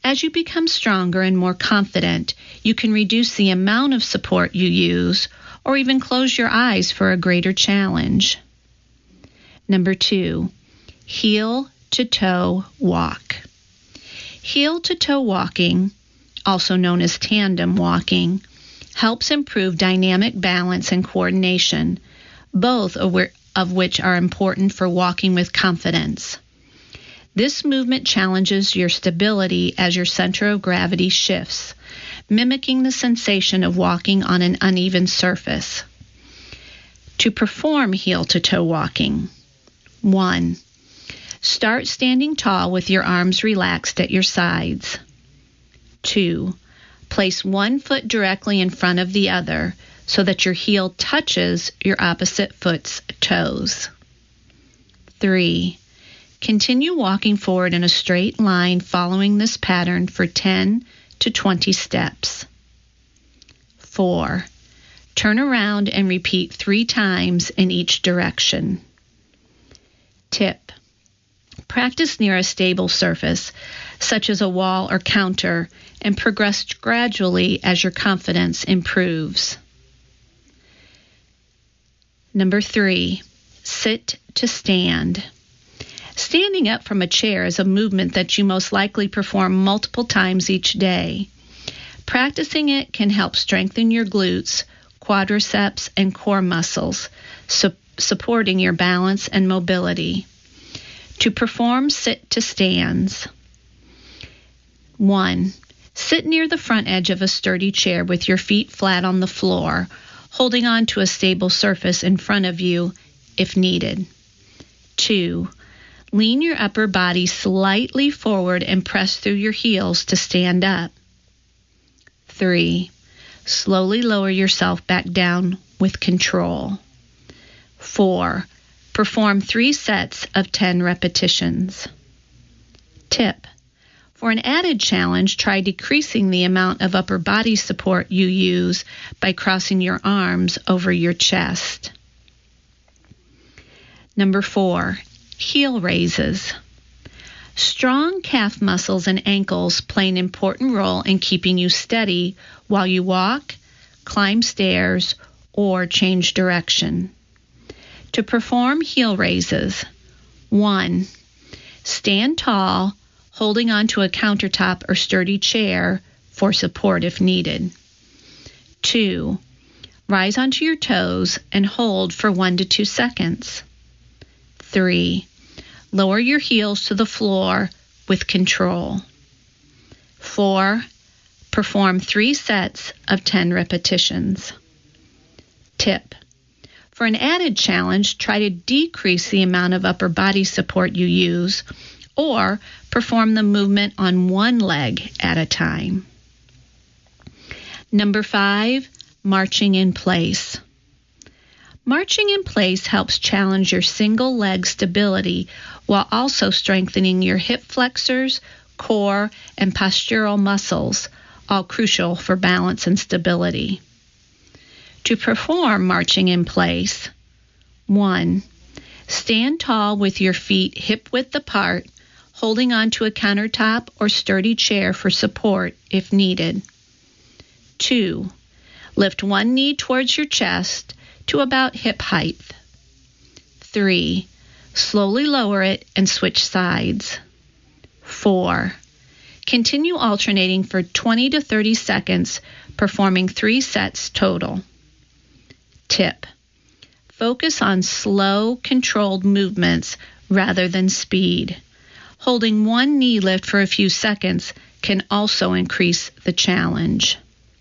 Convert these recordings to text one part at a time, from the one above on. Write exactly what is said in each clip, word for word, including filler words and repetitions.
As you become stronger and more confident, you can reduce the amount of support you use or even close your eyes for a greater challenge. Number two, heel-to-toe walk. Heel-to-toe walking, also known as tandem walking, helps improve dynamic balance and coordination, both of which are important for walking with confidence. This movement challenges your stability as your center of gravity shifts, mimicking the sensation of walking on an uneven surface. To perform heel-to-toe walking, one. Start standing tall with your arms relaxed at your sides. Two. Place one foot directly in front of the other so that your heel touches your opposite foot's toes. Three. Continue walking forward in a straight line following this pattern for ten to twenty steps. Four. Turn around and repeat three times in each direction. Tip. Practice near a stable surface, such as a wall or counter, and progress gradually as your confidence improves. Number three, sit to stand. Standing up from a chair is a movement that you most likely perform multiple times each day. Practicing it can help strengthen your glutes, quadriceps, and core muscles, su- supporting your balance and mobility. To perform sit to stands. One, sit near the front edge of a sturdy chair with your feet flat on the floor, holding on to a stable surface in front of you if needed. Two, lean your upper body slightly forward and press through your heels to stand up. Three, slowly lower yourself back down with control. Four, perform three sets of ten repetitions. Tip. For an added challenge, try decreasing the amount of upper body support you use by crossing your arms over your chest. Number four, heel raises. Strong calf muscles and ankles play an important role in keeping you steady while you walk, climb stairs, or change direction. To perform heel raises, one, stand tall, holding onto a countertop or sturdy chair for support if needed. Two, rise onto your toes and hold for one to two seconds. Three, lower your heels to the floor with control. Four, perform three sets of ten repetitions. Tip. For an added challenge, try to decrease the amount of upper body support you use or perform the movement on one leg at a time. Number five, marching in place. Marching in place helps challenge your single leg stability while also strengthening your hip flexors, core, and postural muscles, all crucial for balance and stability. To perform marching in place, one, stand tall with your feet hip-width apart, holding onto a countertop or sturdy chair for support if needed. Two, lift one knee towards your chest to about hip height. Three, slowly lower it and switch sides. Four, continue alternating for twenty to thirty seconds, performing three sets total. Tip. Focus on slow, controlled movements rather than speed. Holding one knee lift for a few seconds can also increase the challenge.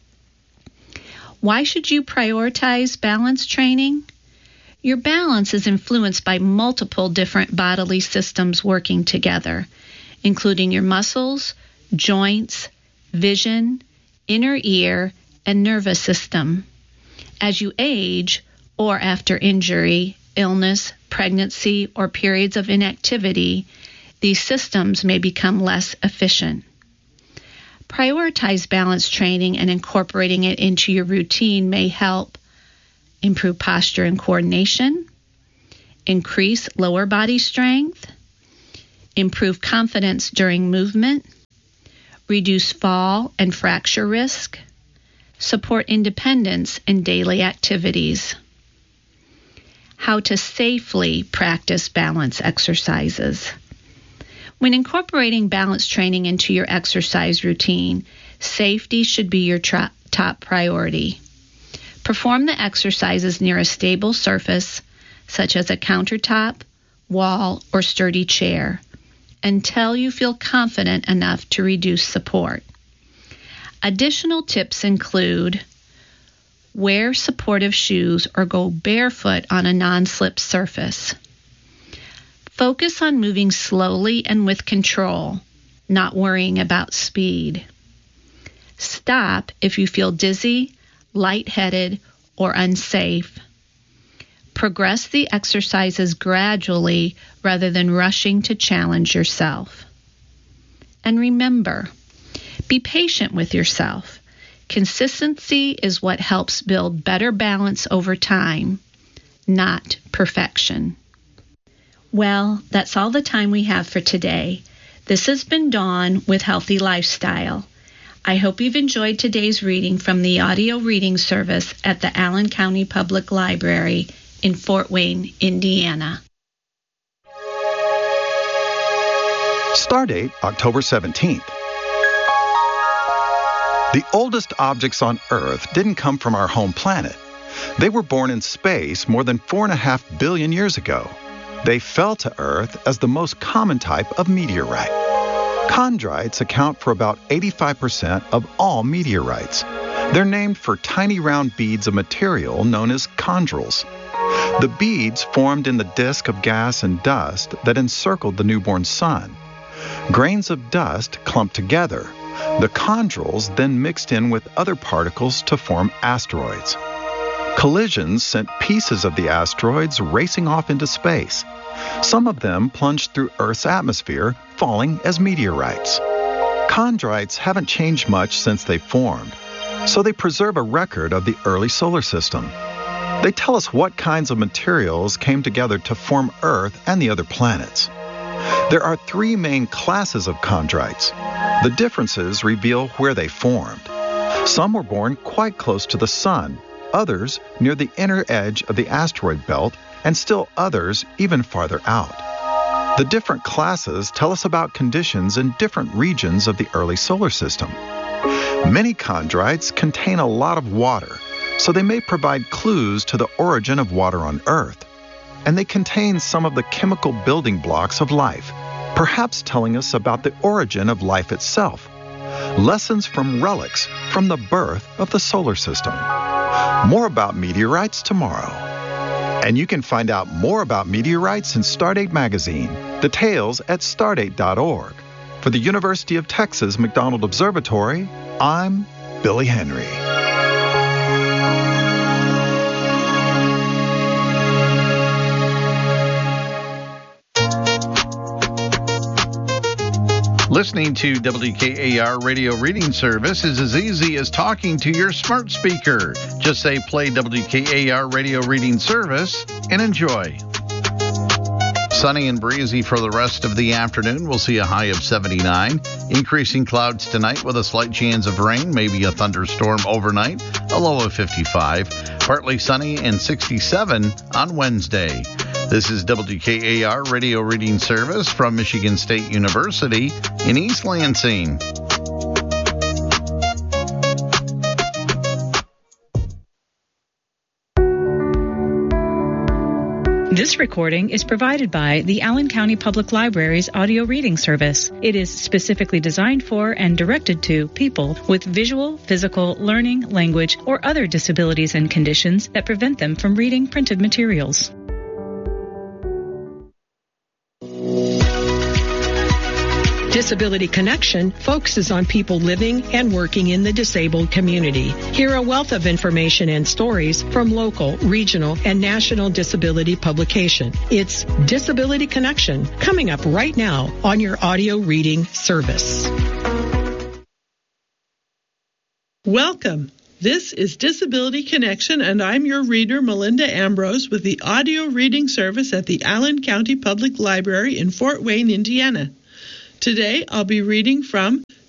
Why should you prioritize balance training? Your balance is influenced by multiple different bodily systems working together, including your muscles, joints, vision, inner ear, and nervous system. As you age, or after injury, illness, pregnancy, or periods of inactivity, these systems may become less efficient. Prioritize balance training and incorporating it into your routine may help improve posture and coordination, increase lower body strength, improve confidence during movement, reduce fall and fracture risk, support independence in daily activities. How to safely practice balance exercises. When incorporating balance training into your exercise routine, safety should be your tra- top priority. Perform the exercises near a stable surface, such as a countertop, wall, or sturdy chair, until you feel confident enough to reduce support. Additional tips include: wear supportive shoes or go barefoot on a non-slip surface. Focus on moving slowly and with control, not worrying about speed. Stop if you feel dizzy, lightheaded, or unsafe. Progress the exercises gradually rather than rushing to challenge yourself. And remember, be patient with yourself. Consistency is what helps build better balance over time, not perfection. Well, that's all the time we have for today. This has been Dawn with Healthy Lifestyle. I hope you've enjoyed today's reading from the audio reading service at the Allen County Public Library in Fort Wayne, Indiana. Stardate, October seventeenth. The oldest objects on Earth didn't come from our home planet. They were born in space more than four and a half billion years ago. They fell to Earth as the most common type of meteorite. Chondrites account for about eighty-five percent of all meteorites. They're named for tiny round beads of material known as chondrules. The beads formed in the disk of gas and dust that encircled the newborn sun. Grains of dust clumped together. The chondrules then mixed in with other particles to form asteroids. Collisions sent pieces of the asteroids racing off into space. Some of them plunged through Earth's atmosphere, falling as meteorites. Chondrites haven't changed much since they formed, so they preserve a record of the early solar system. They tell us what kinds of materials came together to form Earth and the other planets. There are three main classes of chondrites. The differences reveal where they formed. Some were born quite close to the sun, others near the inner edge of the asteroid belt, and still others even farther out. The different classes tell us about conditions in different regions of the early solar system. Many chondrites contain a lot of water, so they may provide clues to the origin of water on Earth. And they contain some of the chemical building blocks of life, perhaps telling us about the origin of life itself. Lessons from relics from the birth of the solar system. More about meteorites tomorrow. And you can find out more about meteorites in Stardate magazine. Details at stardate dot org. For the University of Texas McDonald Observatory, I'm Billy Henry. Listening to W K A R Radio Reading Service is as easy as talking to your smart speaker. Just say play W K A R Radio Reading Service and enjoy. Sunny and breezy for the rest of the afternoon. We'll see a high of seventy-nine. Increasing clouds tonight with a slight chance of rain, maybe a thunderstorm overnight. A low of fifty-five. Partly sunny and sixty-seven on Wednesday. This is W K A R Radio Reading Service from Michigan State University in East Lansing. This recording is provided by the Allen County Public Library's audio reading service. It is specifically designed for and directed to people with visual, physical, learning, language, or other disabilities and conditions that prevent them from reading printed materials. Disability Connection focuses on people living and working in the disabled community. Hear a wealth of information and stories from local, regional, and national disability publication. It's Disability Connection, coming up right now on your audio reading service. Welcome. This is Disability Connection, and I'm your reader, Melinda Ambrose, with the audio reading service at the Allen County Public Library in Fort Wayne, Indiana. Today, I'll be reading from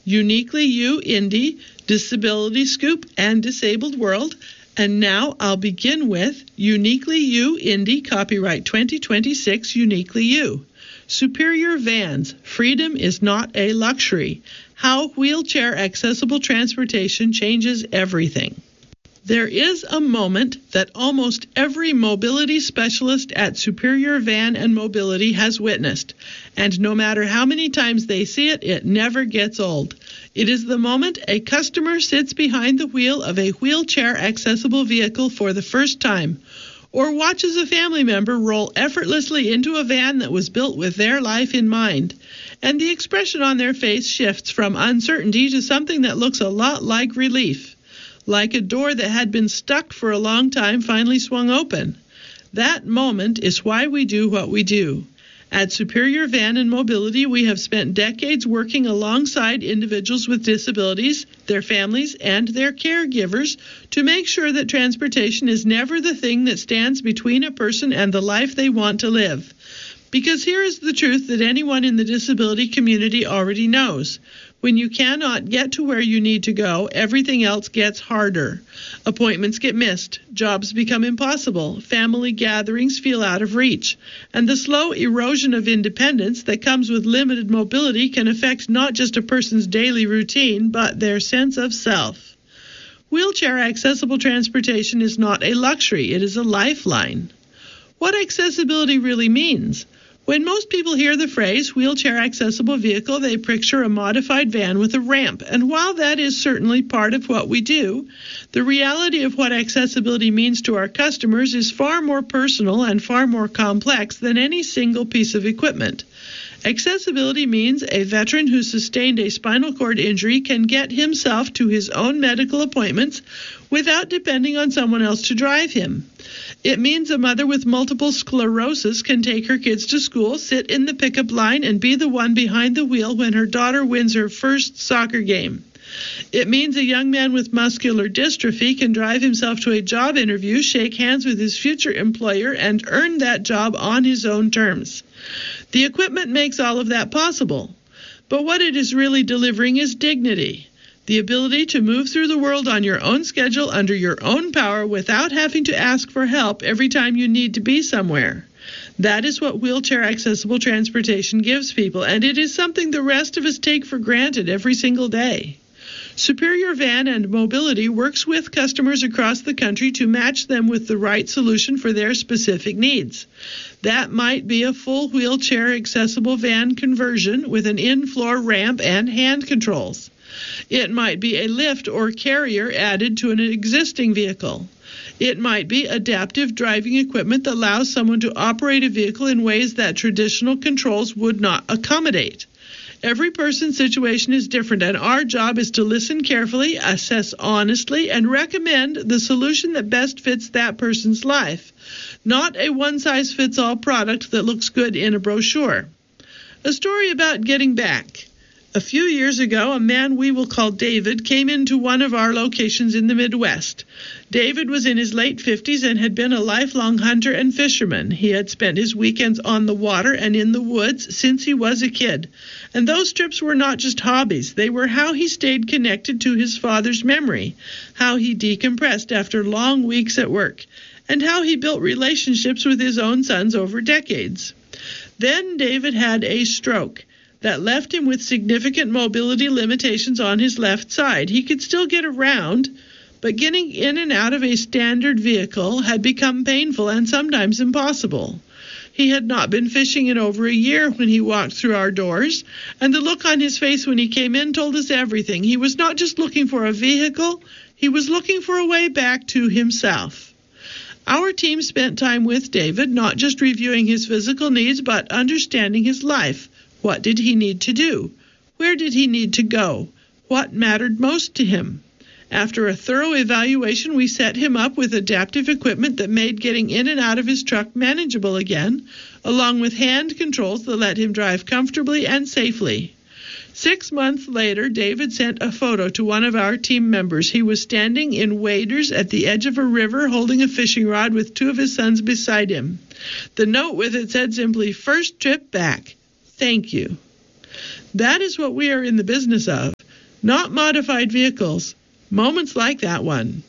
Uniquely You Indie, Disability Scoop, and Disabled World. And now I'll begin with Uniquely You Indie, copyright twenty twenty-six, Uniquely You. Superior Vans, freedom is not a luxury. How wheelchair accessible transportation changes everything. There is a moment that almost every mobility specialist at Superior Van and Mobility has witnessed, and no matter how many times they see it, it never gets old. It is the moment a customer sits behind the wheel of a wheelchair accessible vehicle for the first time, or watches a family member roll effortlessly into a van that was built with their life in mind, and the expression on their face shifts from uncertainty to something that looks a lot like relief. Like a door that had been stuck for a long time finally swung open. That moment is why we do what we do. At Superior Van and Mobility, we have spent decades working alongside individuals with disabilities, their families, and their caregivers to make sure that transportation is never the thing that stands between a person and the life they want to live. Because here is the truth that anyone in the disability community already knows. When you cannot get to where you need to go, everything else gets harder. Appointments get missed, jobs become impossible, family gatherings feel out of reach, and the slow erosion of independence that comes with limited mobility can affect not just a person's daily routine, but their sense of self. Wheelchair accessible transportation is not a luxury, it is a lifeline. What accessibility really means? When most people hear the phrase wheelchair accessible vehicle, they picture a modified van with a ramp. And while that is certainly part of what we do, the reality of what accessibility means to our customers is far more personal and far more complex than any single piece of equipment. Accessibility means a veteran who sustained a spinal cord injury can get himself to his own medical appointments without depending on someone else to drive him. It means a mother with multiple sclerosis can take her kids to school, sit in the pickup line, and be the one behind the wheel when her daughter wins her first soccer game. It means a young man with muscular dystrophy can drive himself to a job interview, shake hands with his future employer, and earn that job on his own terms. The equipment makes all of that possible. But what it is really delivering is dignity. The ability to move through the world on your own schedule under your own power without having to ask for help every time you need to be somewhere. That is what wheelchair accessible transportation gives people, and it is something the rest of us take for granted every single day. Superior Van and Mobility works with customers across the country to match them with the right solution for their specific needs. That might be a full wheelchair accessible van conversion with an in-floor ramp and hand controls. It might be a lift or carrier added to an existing vehicle. It might be adaptive driving equipment that allows someone to operate a vehicle in ways that traditional controls would not accommodate. Every person's situation is different, and our job is to listen carefully, assess honestly, and recommend the solution that best fits that person's life, not a one-size-fits-all product that looks good in a brochure. A story about getting back. A few years ago, a man we will call David came into one of our locations in the Midwest. David was in his late fifties and had been a lifelong hunter and fisherman. He had spent his weekends on the water and in the woods since he was a kid. And those trips were not just hobbies. They were how he stayed connected to his father's memory, how he decompressed after long weeks at work, and how he built relationships with his own sons over decades. Then David had a stroke that left him with significant mobility limitations on his left side. He could still get around, but getting in and out of a standard vehicle had become painful and sometimes impossible. He had not been fishing in over a year when he walked through our doors, and the look on his face when he came in told us everything. He was not just looking for a vehicle, he was looking for a way back to himself. Our team spent time with David, not just reviewing his physical needs, but understanding his life. What did he need to do? Where did he need to go? What mattered most to him? After a thorough evaluation, we set him up with adaptive equipment that made getting in and out of his truck manageable again, along with hand controls that let him drive comfortably and safely. Six months later, David sent a photo to one of our team members. He was standing in waders at the edge of a river holding a fishing rod with two of his sons beside him. The note with it said simply, "First trip back. Thank you." That is what we are in the business of, not modified vehicles. Moments like that one.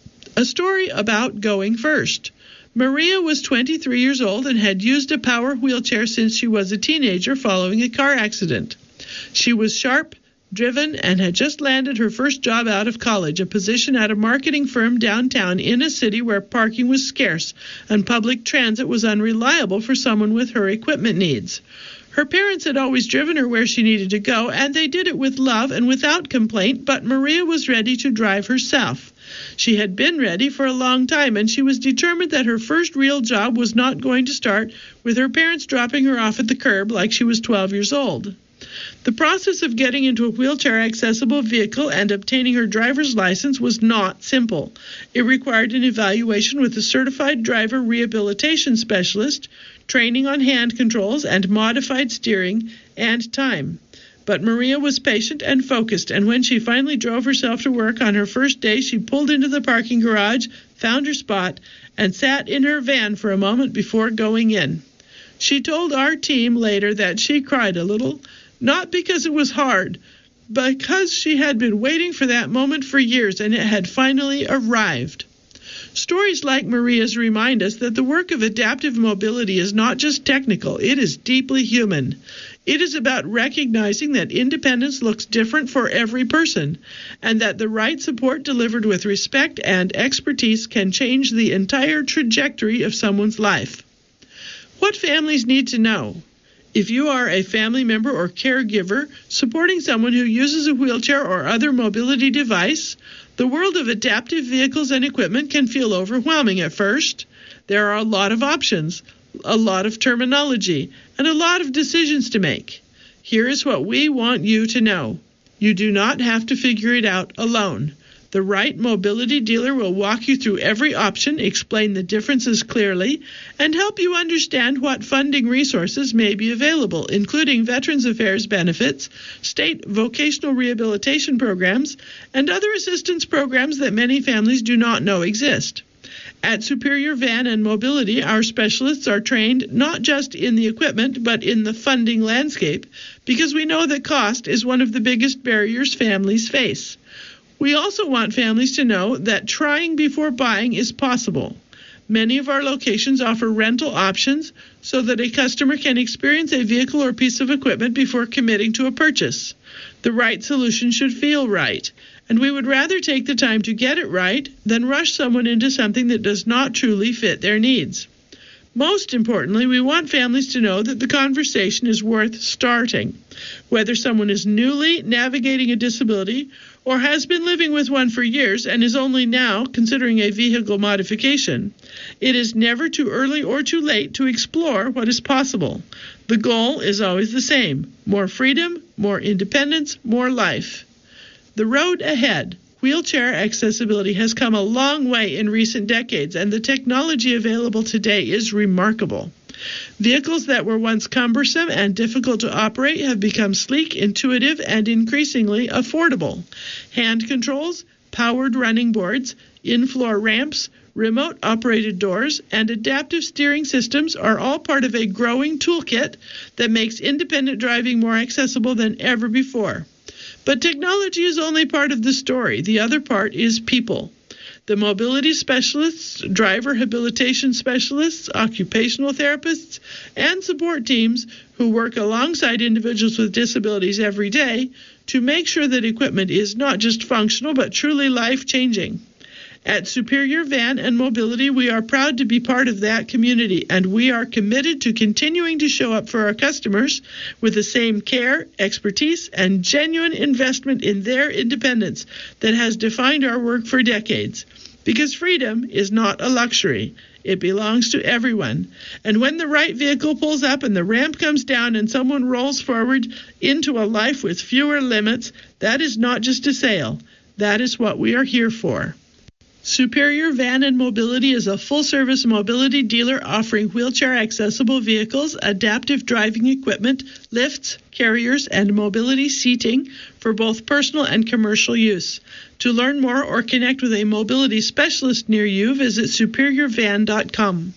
A story about going first. Maria was twenty-three years old and had used a power wheelchair since she was a teenager following a car accident. She was sharp, driven, and had just landed her first job out of college, a position at a marketing firm downtown in a city where parking was scarce and public transit was unreliable for someone with her equipment needs. Her parents had always driven her where she needed to go, and they did it with love and without complaint, but Maria was ready to drive herself. She had been ready for a long time, and she was determined that her first real job was not going to start with her parents dropping her off at the curb like she was twelve years old. The process of getting into a wheelchair-accessible vehicle and obtaining her driver's license was not simple. It required an evaluation with a certified driver rehabilitation specialist, training on hand controls and modified steering, and time. But Maria was patient and focused, and when she finally drove herself to work on her first day, she pulled into the parking garage, found her spot, and sat in her van for a moment before going in. She told our team later that she cried a little, not because it was hard, but because she had been waiting for that moment for years and it had finally arrived. Stories like Maria's remind us that the work of adaptive mobility is not just technical, it is deeply human. It is about recognizing that independence looks different for every person, and that the right support delivered with respect and expertise can change the entire trajectory of someone's life. What families need to know. If you are a family member or caregiver supporting someone who uses a wheelchair or other mobility device, the world of adaptive vehicles and equipment can feel overwhelming at first. There are a lot of options, a lot of terminology, and a lot of decisions to make. Here is what we want you to know. You do not have to figure it out alone. The right mobility dealer will walk you through every option, explain the differences clearly, and help you understand what funding resources may be available, including Veterans Affairs benefits, state vocational rehabilitation programs, and other assistance programs that many families do not know exist. At Superior Van and Mobility, our specialists are trained not just in the equipment, but in the funding landscape, because we know that cost is one of the biggest barriers families face. We also want families to know that trying before buying is possible. Many of our locations offer rental options so that a customer can experience a vehicle or piece of equipment before committing to a purchase. The right solution should feel right, and we would rather take the time to get it right than rush someone into something that does not truly fit their needs. Most importantly, we want families to know that the conversation is worth starting. Whether someone is newly navigating a disability or has been living with one for years and is only now considering a vehicle modification, it is never too early or too late to explore what is possible. The goal is always the same: more freedom, more independence, more life. The road ahead. Wheelchair accessibility has come a long way in recent decades, and the technology available today is remarkable. Vehicles that were once cumbersome and difficult to operate have become sleek, intuitive, and increasingly affordable. Hand controls, powered running boards, in-floor ramps, remote-operated doors, and adaptive steering systems are all part of a growing toolkit that makes independent driving more accessible than ever before. But technology is only part of the story. The other part is people. The mobility specialists, driver rehabilitation specialists, occupational therapists, and support teams who work alongside individuals with disabilities every day to make sure that equipment is not just functional but truly life-changing. At Superior Van and Mobility, we are proud to be part of that community, and we are committed to continuing to show up for our customers with the same care, expertise, and genuine investment in their independence that has defined our work for decades. Because freedom is not a luxury. It belongs to everyone. And when the right vehicle pulls up and the ramp comes down and someone rolls forward into a life with fewer limits, that is not just a sale. That is what we are here for. Superior Van and Mobility is a full-service mobility dealer offering wheelchair-accessible vehicles, adaptive driving equipment, lifts, carriers, and mobility seating for both personal and commercial use. To learn more or connect with a mobility specialist near you, visit superior van dot com.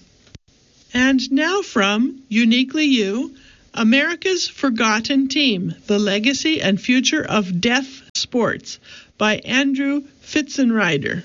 And now from Uniquely You, America's Forgotten Team, the legacy and future of deaf Sports by Andrew Fitzenrider.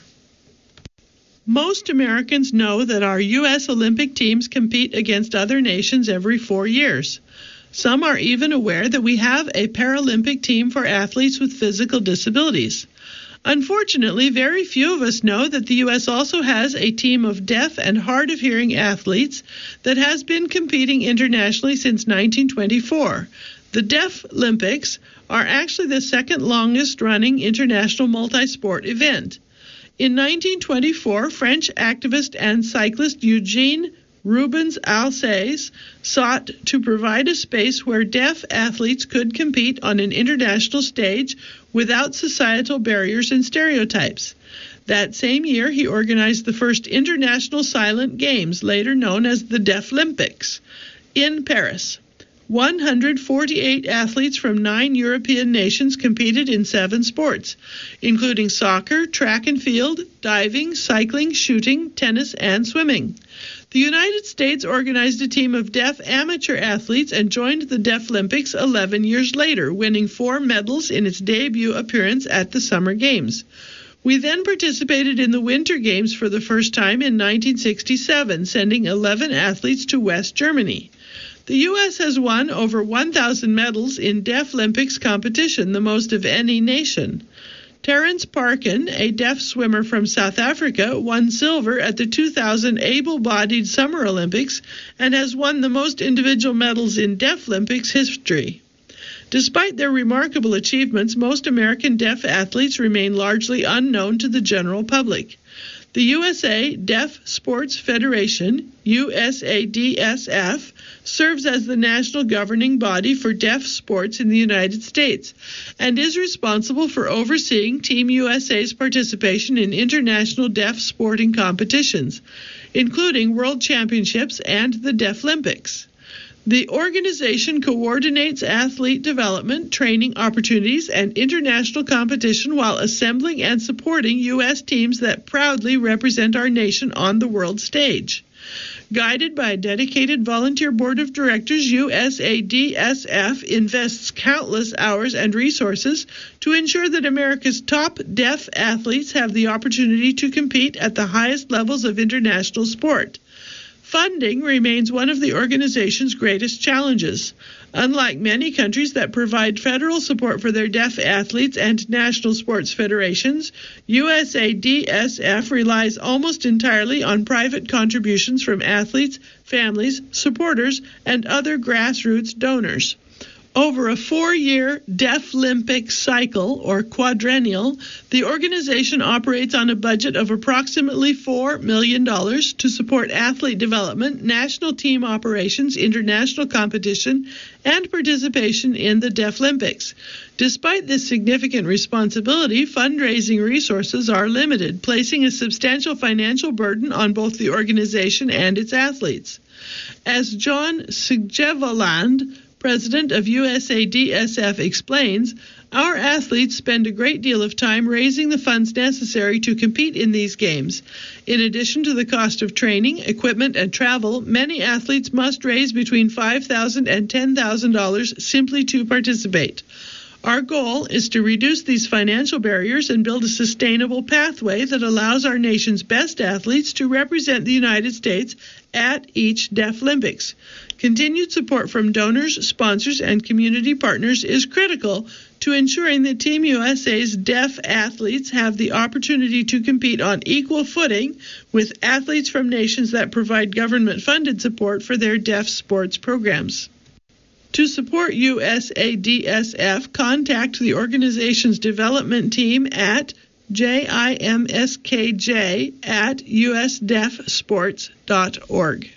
Most Americans know that our U S Olympic teams compete against other nations every four years. Some are even aware that we have a Paralympic team for athletes with physical disabilities. Unfortunately, very few of us know that the U S also has a team of deaf and hard of hearing athletes that has been competing internationally since nineteen twenty-four. The Deaf Olympics are actually the second longest running international multi-sport event. In nineteen twenty-four, French activist and cyclist Eugene Rubens Alsace sought to provide a space where deaf athletes could compete on an international stage without societal barriers and stereotypes. That same year, he organized the first International Silent Games, later known as the Deaf Olympics, in Paris. one hundred forty-eight athletes from nine European nations competed in seven sports, including soccer, track and field, diving, cycling, shooting, tennis, and swimming. The United States organized a team of deaf amateur athletes and joined the Deaf Olympics eleven years later, winning four medals in its debut appearance at the Summer Games. We then participated in the Winter Games for the first time in nineteen sixty-seven, sending eleven athletes to West Germany. The U S has won over one thousand medals in Deaf Olympics competition, the most of any nation. Terence Parkin, a deaf swimmer from South Africa, won silver at the two thousand Able-Bodied Summer Olympics and has won the most individual medals in Deaf Olympics history. Despite their remarkable achievements, most American deaf athletes remain largely unknown to the general public. The U S A Deaf Sports Federation, U S A D S F, serves as the national governing body for deaf sports in the United States and is responsible for overseeing Team U S A's participation in international deaf sporting competitions, including World Championships and the Deaf Olympics. The organization coordinates athlete development, training opportunities, and international competition while assembling and supporting U S teams that proudly represent our nation on the world stage. Guided by a dedicated volunteer board of directors, U S A D S F invests countless hours and resources to ensure that America's top deaf athletes have the opportunity to compete at the highest levels of international sport. Funding remains one of the organization's greatest challenges. Unlike many countries that provide federal support for their deaf athletes and national sports federations, U S A D S F relies almost entirely on private contributions from athletes, families, supporters, and other grassroots donors. Over a four-year Deaf Olympic cycle, or quadrennial, the organization operates on a budget of approximately four million dollars to support athlete development, national team operations, international competition, and participation in the Deaf Olympics. Despite this significant responsibility, fundraising resources are limited, placing a substantial financial burden on both the organization and its athletes. As John Sigjevoland, president of U S A D S F, explains, our athletes spend a great deal of time raising the funds necessary to compete in these games. In addition to the cost of training, equipment, and travel, many athletes must raise between five thousand dollars and ten thousand dollars simply to participate. Our goal is to reduce these financial barriers and build a sustainable pathway that allows our nation's best athletes to represent the United States at each Deaf Olympics. Continued support from donors, sponsors, and community partners is critical to ensuring that Team U S A's deaf athletes have the opportunity to compete on equal footing with athletes from nations that provide government-funded support for their deaf sports programs. To support U S A D S F, contact the organization's development team at J I M S K J at U S deaf sports dot org.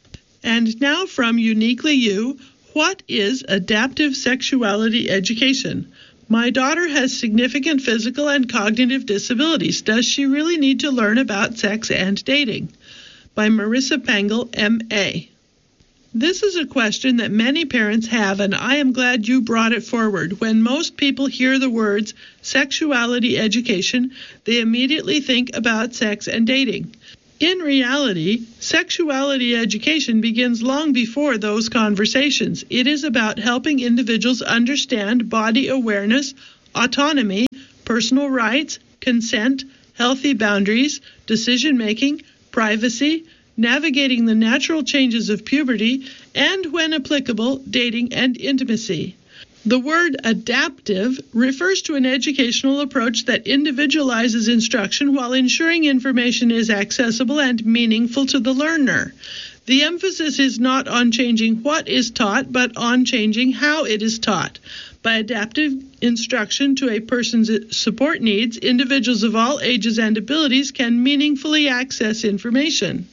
And now from Uniquely You, what is adaptive sexuality education? My daughter has significant physical and cognitive disabilities. Does she really need to learn about sex and dating? By Marissa Pengel, M A This is a question that many parents have, and I am glad you brought it forward. When most people hear the words sexuality education, they immediately think about sex and dating. In reality, sexuality education begins long before those conversations. It is about helping individuals understand body awareness, autonomy, personal rights, consent, healthy boundaries, decision-making, privacy, navigating the natural changes of puberty, and, when applicable, dating and intimacy. The word adaptive refers to an educational approach that individualizes instruction while ensuring information is accessible and meaningful to the learner. The emphasis is not on changing what is taught, but on changing how it is taught. By adaptive instruction to a person's support needs, individuals of all ages and abilities can meaningfully access information.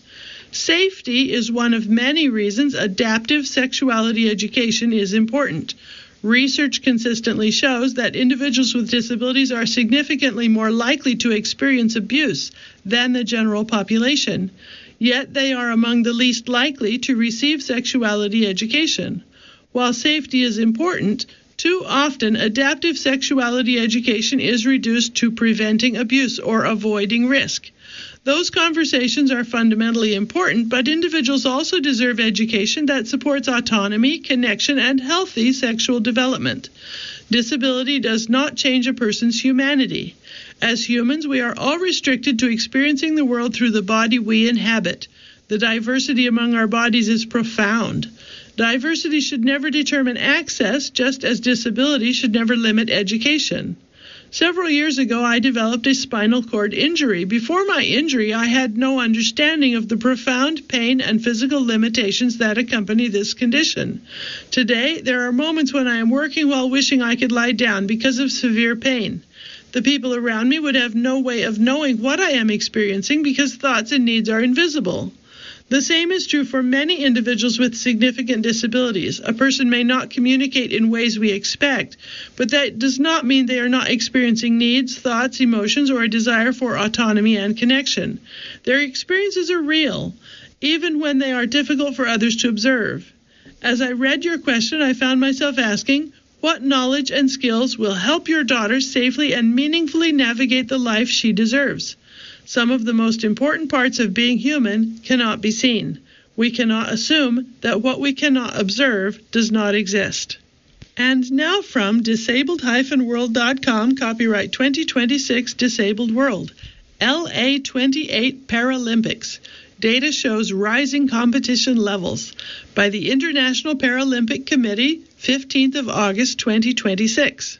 Safety is one of many reasons adaptive sexuality education is important. Research consistently shows that individuals with disabilities are significantly more likely to experience abuse than the general population, yet they are among the least likely to receive sexuality education. While safety is important, too often adaptive sexuality education is reduced to preventing abuse or avoiding risk. Those conversations are fundamentally important, but individuals also deserve education that supports autonomy, connection, and healthy sexual development. Disability does not change a person's humanity. As humans, we are all restricted to experiencing the world through the body we inhabit. The diversity among our bodies is profound. Diversity should never determine access, just as disability should never limit education. Several years ago, I developed a spinal cord injury. Before my injury, I had no understanding of the profound pain and physical limitations that accompany this condition. Today, there are moments when I am working while wishing I could lie down because of severe pain. The people around me would have no way of knowing what I am experiencing because thoughts and needs are invisible. The same is true for many individuals with significant disabilities. A person may not communicate in ways we expect, but that does not mean they are not experiencing needs, thoughts, emotions, or a desire for autonomy and connection. Their experiences are real, even when they are difficult for others to observe. As I read your question, I found myself asking, what knowledge and skills will help your daughter safely and meaningfully navigate the life she deserves? Some of the most important parts of being human cannot be seen. We cannot assume that what we cannot observe does not exist. And now from disabled dash world dot com, copyright twenty twenty-six Disabled World, L A twenty-eight Paralympics. Data shows rising competition levels by the International Paralympic Committee, fifteenth of August twenty twenty-six.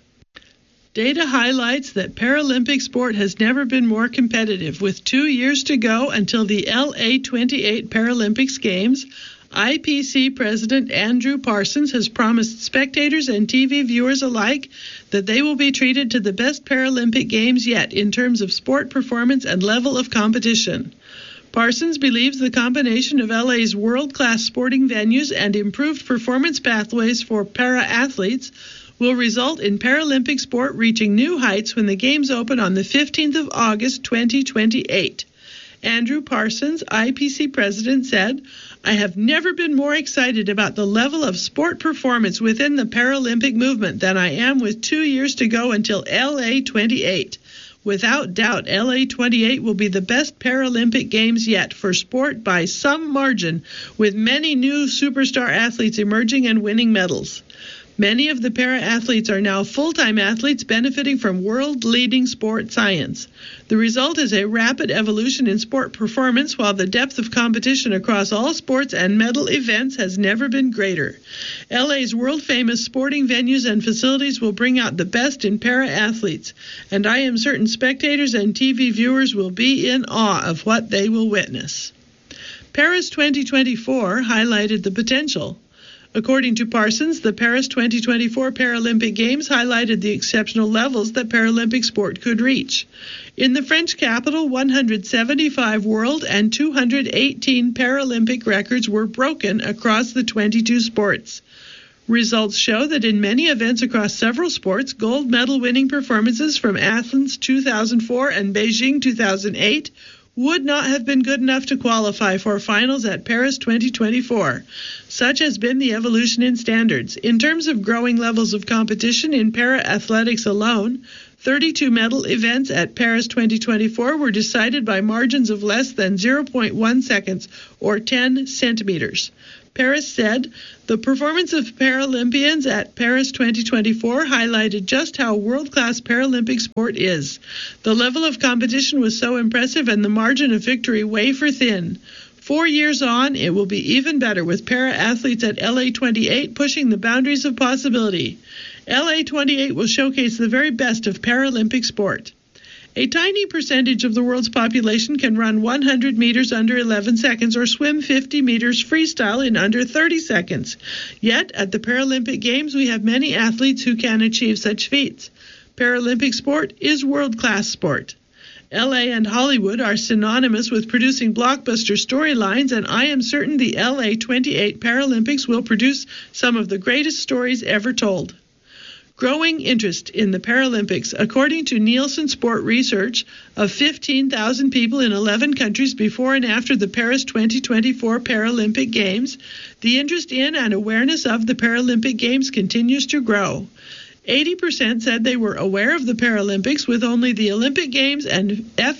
Data highlights that Paralympic sport has never been more competitive. With two years to go until the L A twenty-eight Paralympics Games, I P C President Andrew Parsons has promised spectators and T V viewers alike that they will be treated to the best Paralympic Games yet in terms of sport performance and level of competition. Parsons believes the combination of L A's world-class sporting venues and improved performance pathways for para-athletes will result in Paralympic sport reaching new heights when the Games open on the fifteenth of August twenty twenty-eight. Andrew Parsons, I P C president, said, "I have never been more excited about the level of sport performance within the Paralympic movement than I am with two years to go until L A twenty-eight. Without doubt, L A twenty-eight will be the best Paralympic Games yet for sport by some margin, with many new superstar athletes emerging and winning medals. Many of the para-athletes are now full-time athletes benefiting from world-leading sport science. The result is a rapid evolution in sport performance, while the depth of competition across all sports and medal events has never been greater. L A's world-famous sporting venues and facilities will bring out the best in para-athletes, and I am certain spectators and T V viewers will be in awe of what they will witness." Paris twenty twenty-four highlighted the potential. According to Parsons, the Paris twenty twenty-four Paralympic Games highlighted the exceptional levels that Paralympic sport could reach. In the French capital, one hundred seventy-five world and two hundred eighteen Paralympic records were broken across the twenty-two sports. Results show that in many events across several sports, gold medal-winning performances from Athens two thousand four and Beijing two thousand eight would not have been good enough to qualify for finals at Paris twenty twenty-four. Such has been the evolution in standards. In terms of growing levels of competition in para-athletics alone, thirty-two medal events at Paris twenty twenty-four were decided by margins of less than zero point one seconds or ten centimeters. Paris said, "The performance of Paralympians at Paris twenty twenty-four highlighted just how world-class Paralympic sport is. The level of competition was so impressive and the margin of victory wafer thin. Four years on, it will be even better with para-athletes at L A twenty-eight pushing the boundaries of possibility. L A twenty-eight will showcase the very best of Paralympic sport." A tiny percentage of the world's population can run one hundred meters under eleven seconds or swim fifty meters freestyle in under thirty seconds. Yet, at the Paralympic Games, we have many athletes who can achieve such feats. Paralympic sport is world-class sport. L A and Hollywood are synonymous with producing blockbuster storylines, and I am certain the L A twenty-eight Paralympics will produce some of the greatest stories ever told. Growing interest in the Paralympics. According to Nielsen Sport Research, of fifteen thousand people in eleven countries before and after the Paris twenty twenty-four Paralympic Games, the interest in and awareness of the Paralympic Games continues to grow. eighty percent said they were aware of the Paralympics, with only the Olympic Games and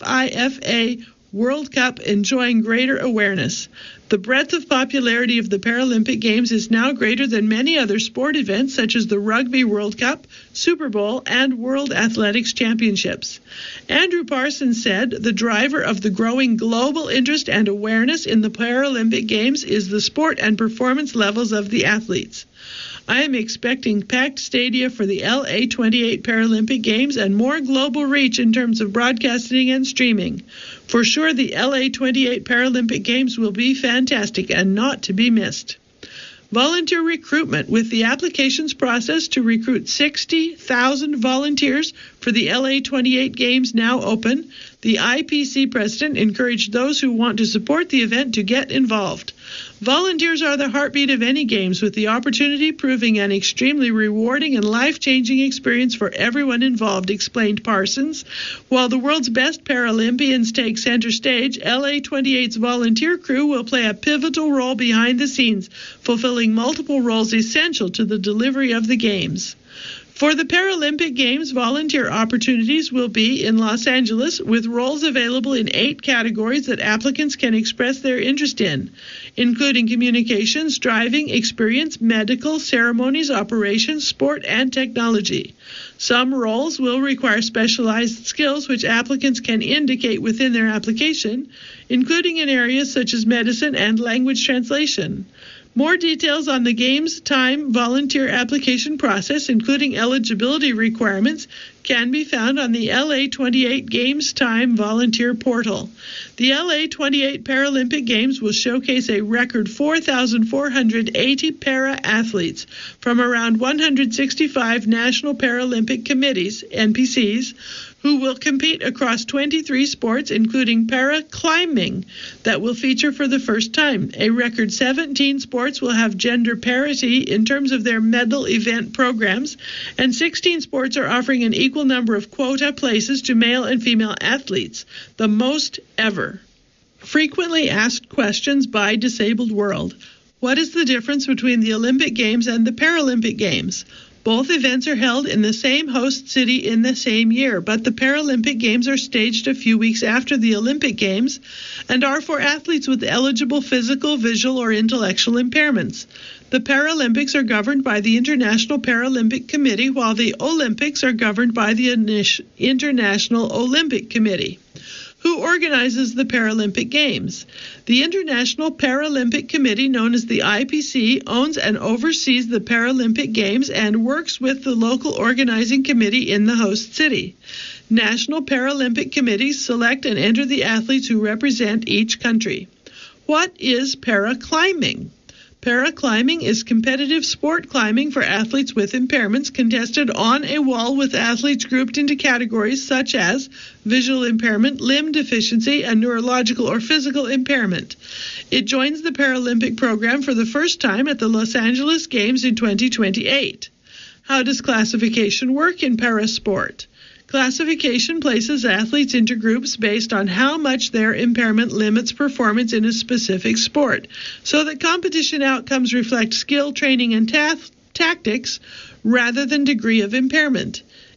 FIFA World Cup enjoying greater awareness. The breadth of popularity of the Paralympic Games is now greater than many other sport events such as the Rugby World Cup, Super Bowl, and World Athletics Championships. Andrew Parsons said, "The driver of the growing global interest and awareness in the Paralympic Games is the sport and performance levels of the athletes. I am expecting packed stadia for the L A twenty-eight Paralympic Games and more global reach in terms of broadcasting and streaming. For sure, the L A twenty-eight Paralympic Games will be fantastic and not to be missed." Volunteer recruitment. With the applications process to recruit sixty thousand volunteers for the L A twenty-eight Games now open, the I P C president encouraged those who want to support the event to get involved. Volunteers are the heartbeat of any games, with the opportunity proving an extremely rewarding and life-changing experience for everyone involved, explained Parsons. While the world's best Paralympians take center stage, L A twenty-eight's volunteer crew will play a pivotal role behind the scenes, fulfilling multiple roles essential to the delivery of the Games. For the Paralympic Games, volunteer opportunities will be in Los Angeles, with roles available in eight categories that applicants can express their interest in, including communications, driving, experience, medical, ceremonies, operations, sport, and technology. Some roles will require specialized skills which applicants can indicate within their application, including in areas such as medicine and language translation. More details on the Games Time volunteer application process, including eligibility requirements, can be found on the L A twenty-eight Games Time volunteer portal. The L A twenty-eight Paralympic Games will showcase a record four thousand four hundred eighty para-athletes from around one hundred sixty-five National Paralympic Committees, N P Cs, who will compete across twenty-three sports, including para-climbing, that will feature for the first time. A record seventeen sports will have gender parity in terms of their medal event programs, and sixteen sports are offering an equal number of quota places to male and female athletes, the most ever. Frequently asked questions by Disabled World. What is the difference between the Olympic Games and the Paralympic Games? Both events are held in the same host city in the same year, but the Paralympic Games are staged a few weeks after the Olympic Games and are for athletes with eligible physical, visual, or intellectual impairments. The Paralympics are governed by the International Paralympic Committee, while the Olympics are governed by the International Olympic Committee. Who organizes the Paralympic Games? The International Paralympic Committee, known as the I P C, owns and oversees the Paralympic Games and works with the local organizing committee in the host city. National Paralympic Committees select and enter the athletes who represent each country. What is para-climbing? Para-climbing is competitive sport climbing for athletes with impairments, contested on a wall with athletes grouped into categories such as visual impairment, limb deficiency, and neurological or physical impairment. It joins the Paralympic program for the first time at the Los Angeles Games in twenty twenty-eight. How does classification work in parasport? Classification places athletes into groups based on how much their impairment limits performance in a specific sport, so that competition outcomes reflect skill, training, and ta- tactics rather than degree of impairment.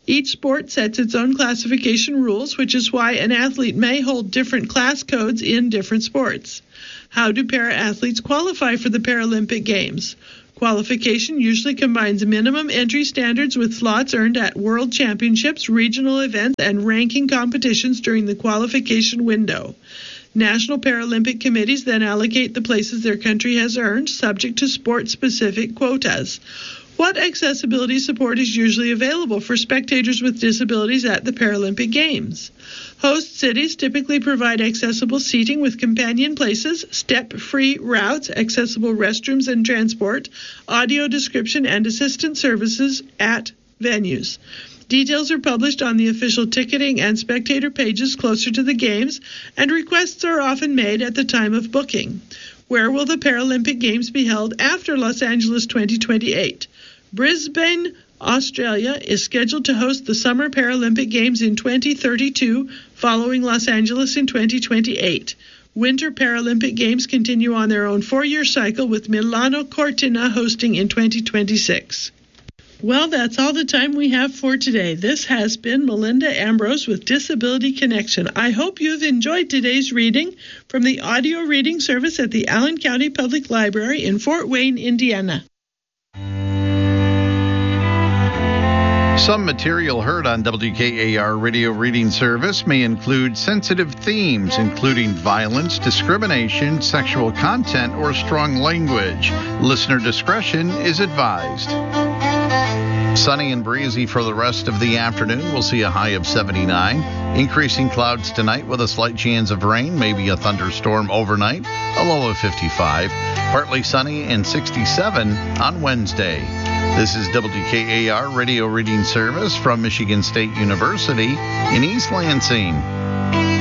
Each sport sets its own classification rules, which is why an athlete may hold different class codes in different sports. How do para-athletes qualify for the Paralympic Games? Qualification usually combines minimum entry standards with slots earned at world championships, regional events, and ranking competitions during the qualification window. National Paralympic committees then allocate the places their country has earned, subject to sport-specific quotas. What accessibility support is usually available for spectators with disabilities at the Paralympic Games? Host cities typically provide accessible seating with companion places, step-free routes, accessible restrooms and transport, audio description, and assistance services at venues. Details are published on the official ticketing and spectator pages closer to the Games, and requests are often made at the time of booking. Where will the Paralympic Games be held after Los Angeles twenty twenty-eight? Brisbane, Australia is scheduled to host the Summer Paralympic Games in twenty thirty-two, following Los Angeles in twenty twenty-eight. Winter Paralympic Games continue on their own four-year cycle, with Milano Cortina hosting in twenty twenty-six. Well, that's all the time we have for today. This has been Melinda Ambrose with Disability Connection. I hope you've enjoyed today's reading from the audio reading service at the Allen County Public Library in Fort Wayne, Indiana. Some material heard on W K A R Radio Reading Service may include sensitive themes, including violence, discrimination, sexual content, or strong language. Listener discretion is advised. Sunny and breezy for the rest of the afternoon. We'll see a high of seventy-nine. Increasing clouds tonight with a slight chance of rain, maybe a thunderstorm overnight. A low of fifty-five. Partly sunny and sixty-seven on Wednesday. This is W K A R Radio Reading Service from Michigan State University in East Lansing.